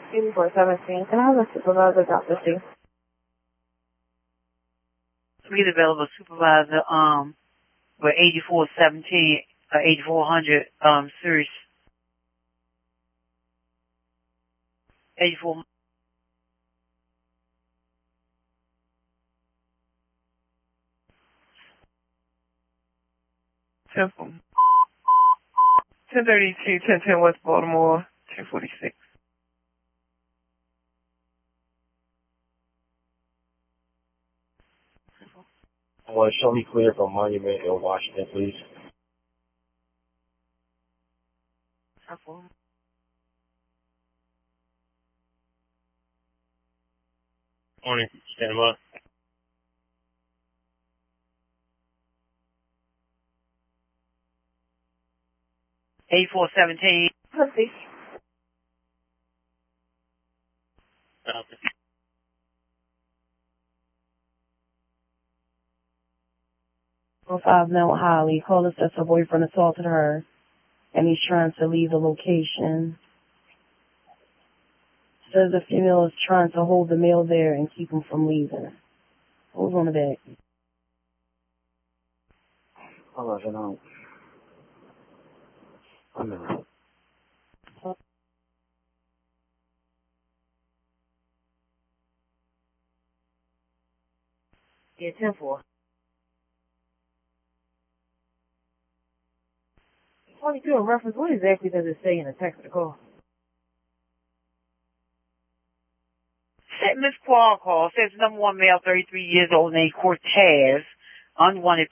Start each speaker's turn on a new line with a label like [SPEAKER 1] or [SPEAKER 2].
[SPEAKER 1] 8417. Can I have a supervisor, Dr. C?
[SPEAKER 2] Please available supervisor, for 8417, 8400, series. 84.
[SPEAKER 3] Temple. 1032, 1010 West Baltimore, 246.
[SPEAKER 4] Show me clear from Monument in Washington, please. Morning. Stand by.
[SPEAKER 2] 8417.
[SPEAKER 1] Let's see.
[SPEAKER 4] Copy.
[SPEAKER 1] Five Mount Holly. Caller says her boyfriend assaulted her, and he's trying to leave the location. Says the female is trying to hold the male there and keep him from leaving. Who's on the back?
[SPEAKER 4] Hold on, I'm in.
[SPEAKER 1] Yeah, 10-4. 22 in reference, what exactly does it say in the text of the call?
[SPEAKER 2] Miss Qual call says number one male, 33 years old, named Cortez, unwanted